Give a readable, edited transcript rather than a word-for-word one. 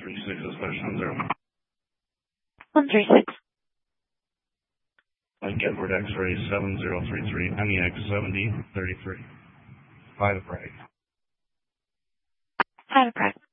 136 is touchdown 0. 136. Mike Edward X-ray 7033, MEX 7033. 5 to Prague. 5 to Prague.